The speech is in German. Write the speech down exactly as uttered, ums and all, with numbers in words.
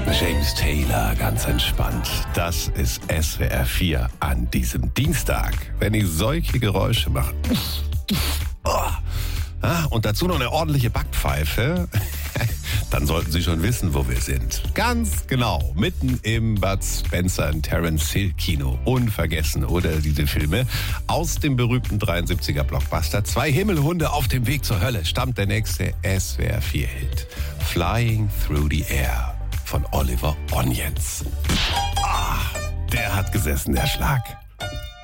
James Taylor, ganz entspannt. Das ist S W R vier an diesem Dienstag. Wenn ich solche Geräusche mache. Oh. Ah, und dazu noch eine ordentliche Backpfeife. Dann sollten Sie schon wissen, wo wir sind. Ganz genau, mitten im Bud Spencer und Terence Hill Kino. Unvergessen, oder diese Filme aus dem berühmten dreiundsiebziger Blockbuster. Zwei Himmelhunde auf dem Weg zur Hölle stammt der nächste S W R vier Hit. Flying Through the Air von Oliver Onions. Ah, der hat gesessen, der Schlag.